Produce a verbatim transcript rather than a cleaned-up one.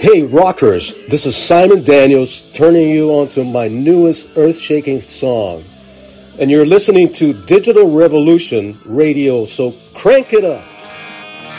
Hey rockers, this is Simon Daniels turning you on to my newest earth-shaking song. And you're listening to Digital Revolution Radio, so crank it up.